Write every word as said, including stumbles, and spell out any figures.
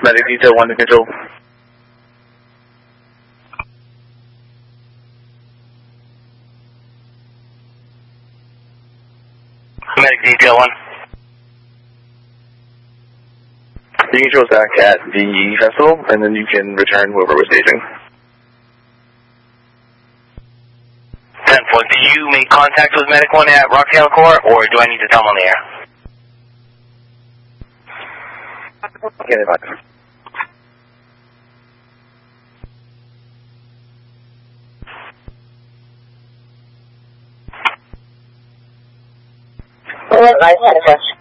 Medic Detail one to control. Medic Detail one. You can control back at the festival, and then you can return whoever was staging. ten four, do you make contact with Medic one at Rocktail Court, or do I need to tell him on the air? Okay, bye. Alright,